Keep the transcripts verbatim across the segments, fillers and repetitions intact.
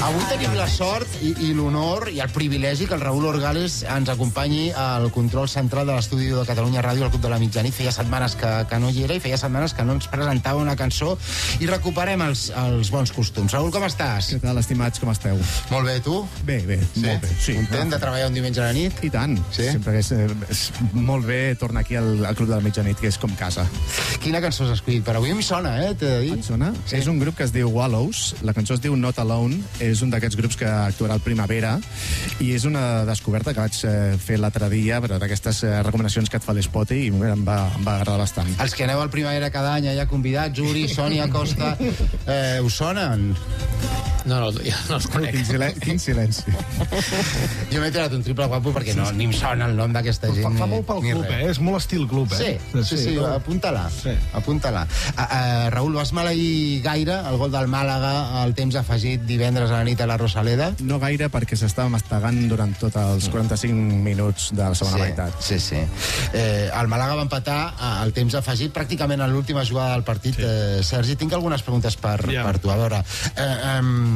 Avui tenim la sort i, i l'honor i el privilegi que el Raül Orgales ens acompanyi al control central de l'estudi de Catalunya Ràdio al Club de la Mitjanit. Feia setmanes que, que no hi era i feia setmanes que no ens presentava una cançó i recuperem els, els bons costums. Raül, com estàs? Què tal, estimats, com esteu? Molt bé, tu? Bé, bé, sí? molt bé. Sí, Content de treballar un diumenge a la nit? I tant. Sí? Sempre és, és molt bé tornar aquí al, al Club de la Mitjanit, que és com casa. Quina cançó has escollit per avui? Em sona, eh? T'he de dir. Et sona? Sí. És un grup que es diu Wallows. La cançó es diu Not Alone. És un d'aquests grups que actuarà al Primavera i és una descoberta que vaig eh, fer l'altre dia, però d'aquestes eh, recomanacions que et fa l'Spotty i em va, em va agradar bastant. Els que aneu al Primavera cada any, allà convidats, Uri, Sònia Costa, eh, us sonen? No, no, ja no els conec. Quin, silen quin silenci. Jo m'he tirat un triple guapo perquè no, ni em sona el nom d'aquesta gent. Fa, fa molt pel club, eh? És molt estil club, eh? Sí, sí, sí, sí no? apunta-la. Sí. Apunta-la. Uh, uh, Raül, vas maleir gaire el gol del Màlaga al temps afegit divendres a la nit a la Rosaleda? No gaire, perquè s'estava mastegant durant tots els quaranta-cinc minuts de la segona sí, meitat. Sí, sí. Eh, el Màlaga va empatar al temps afegit pràcticament a l'última jugada del partit. Sí. Eh, Sergi, tinc algunes preguntes per, yeah. per tu. A veure, eh, um,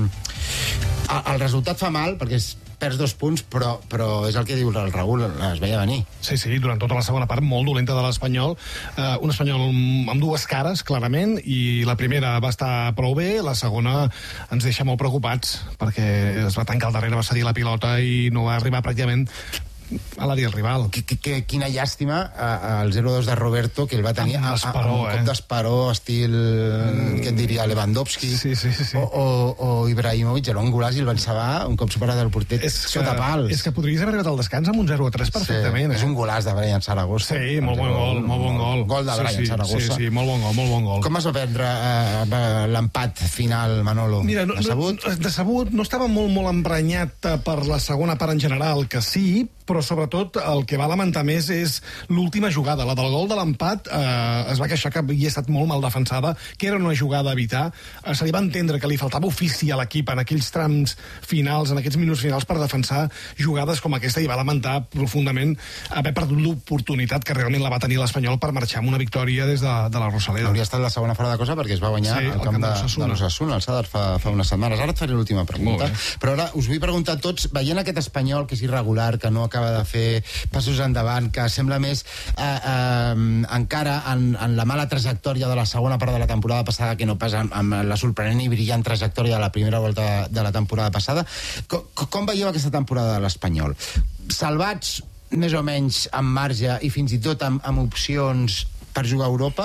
el resultat fa mal, perquè és perds dos punts, però, però és el que diu el Raül, es veia venir. Sí, sí, durant tota la segona part, molt dolenta de l'Espanyol. Uh, un Espanyol amb dues cares, clarament, i la primera va estar prou bé, la segona ens deixa molt preocupats, perquè es va tancar al darrere, va cedir la pilota i no va arribar pràcticament a l'àrea del rival. Que, que, que, quina llàstima el zero dos de Roberto, que el va tenir amb un cop eh? d'esperó estil, mm. què et diria, Lewandowski sí, sí, sí, sí. O, o, o Ibrahimovic, era un golaç i el van cebar un cop superat el porter sota pals. És que podries haver arribat al descans amb un zero a tres perfectament. Sí, eh? És un golaç de Brian Zaragoza. Sí, molt bon gol, molt bon gol. Gol de Brian sí, sí, Zaragoza. Sí, sí, molt bon gol, molt bon gol. Com es va prendre uh, l'empat final, Manolo? Mira, no, decebut? No, decebut, no estava molt, molt emprenyat per la segona part en general, que sí, però sobretot el que va lamentar més és l'última jugada, la del gol de l'empat. Eh, es va queixar que havia estat molt mal defensada, que era una jugada a evitar. Eh, se li va entendre que li faltava ofici a l'equip en aquells trams finals, en aquests minuts finals, per defensar jugades com aquesta, i va lamentar profundament haver perdut l'oportunitat que realment la va tenir l'Espanyol per marxar amb una victòria des de, de la Rosaleda. Hauria estat la segona fora de cosa perquè es va guanyar sí, al camp, camp de, de l'Osasuna, al Sadar, fa, fa unes setmanes. Ara et faré l'última pregunta. Però ara us vull preguntar a tots, veient aquest Espanyol que és irregular, que no acaba de fer passos endavant, que sembla més eh, eh, encara en, en la mala trajectòria de la segona part de la temporada passada que no pas amb, amb la sorprenent i brillant trajectòria de la primera volta de, de la temporada passada. Com, com veieu aquesta temporada de l'Espanyol? Salvats més o menys amb marge i fins i tot amb, amb opcions per jugar a Europa,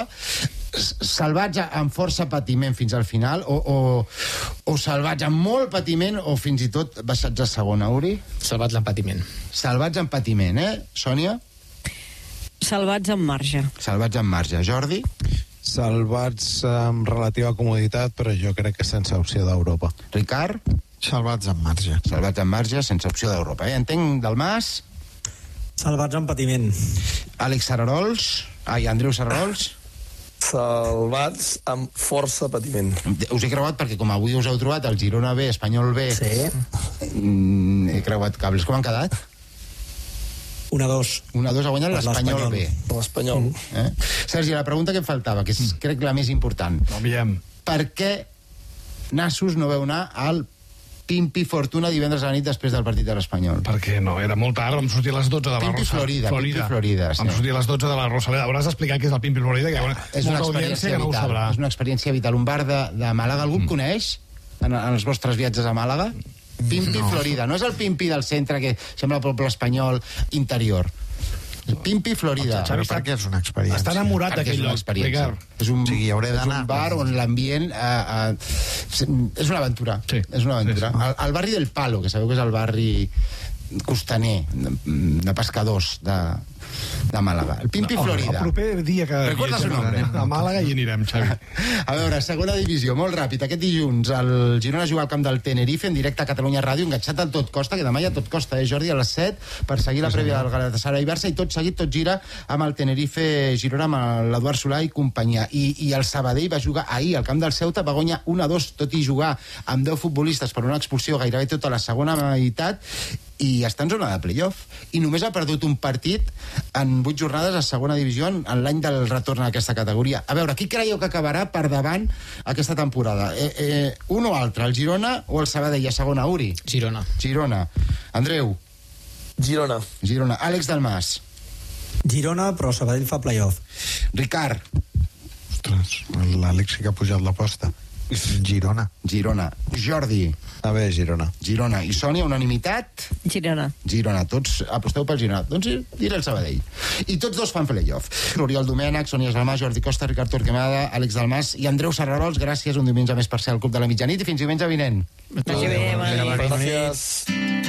salvats amb força patiment fins al final o, o, o salvats amb molt patiment o fins i tot baixats a segona, Uri? Salvats amb patiment. Salvats amb patiment, eh? Sònia? Salvats amb marge. Salvats amb marge. Jordi? Salvats amb relativa comoditat, però jo crec que sense opció d'Europa. Ricard? Salvats amb marge. Salvats amb marge, sense opció d'Europa. Eh? Entenc, Dalmàs? Salvats amb patiment. Àlex Sararols? Ai, Andreu Sararols? Salvats amb força patiment. Us he creuat perquè com avui us heu trobat el Girona B, Espanyol B, sí. mm, he creuat cables. Com han quedat? una dos. una dos ha guanyat l'Espanyol B. L'Espanyol. Eh? Sergi, la pregunta que em faltava, que és mm. crec la més important. No, veiem. Per què Nassos no veu anar al Pimpi Fortuna divendres a la nit després del partit de l'Espanyol? Perquè no, era molt tard, vam sortir a les dotze de la Pimpi Rosaleda. Florida, Florida. Pimpi Florida, sí. Vam sortir a les dotze de la Rosaleda. Hauràs d'explicar què és el Pimpi Florida, que hi ha una, és una experiència que no vital. És una experiència vital. Un bar de, de Màlaga, algú mm. coneix en, en els vostres viatges a Màlaga? Pimpi no. Florida, no és el Pimpi del centre que sembla el poble espanyol interior. El Pimpi Florida. Però per què és una experiència? Està enamorat d'aquell lloc, Ricard. És un, o sigui, hauré d'anar. És un bar on l'ambient eh, eh, és una aventura. Sí. És una aventura. Sí, sí. El, el barri del Palo, que sabeu que és el barri costaner de, de pescadors de, de Màlaga. El Pimpi no, Florida. El proper dia que recorda su nombre. A Màlaga hi anirem, Xavi. A veure, segona divisió, molt ràpid. Aquest dilluns el Girona juga al camp del Tenerife en directe a Catalunya Ràdio, enganxat al Tot Costa, que demà hi ha Tot Costa, eh, Jordi, a les set, per seguir la prèvia del Galatasaray Barça, i tot seguit, tot gira amb el Tenerife Girona, amb l'Eduard Solà i companyia. I, I el Sabadell va jugar ahir al camp del Ceuta, va guanyar un a dos, tot i jugar amb deu futbolistes per una expulsió gairebé tota la segona meitat, i està en zona de playoff. I només ha perdut un partit en en vuit jornades a segona divisió en l'any del retorn a aquesta categoria. A veure, qui creieu que acabarà per davant aquesta temporada? Eh, eh, un o altre, el Girona o el Sabadell a segona, Uri? Girona. Girona. Andreu? Girona. Girona. Àlex Dalmas? Girona, però Sabadell fa playoff. Ricard? Ostres, l'Àlex sí que ha pujat l'aposta. Girona. Girona. Jordi? A veure, Girona. Girona. I Sònia, unanimitat? Girona. Girona. Tots aposteu pel Girona. Doncs diré el Sabadell. I tots dos fan playoff. Oriol Domènech, Sònia Salmà, Jordi Costa, Ricard Torquemada, Àlex Dalmas i Andreu Serrarols. Gràcies un diumenge més per ser al Club de la Mitjanit i fins diumenge vinent. Vagi bé, bona nit. Gràcies.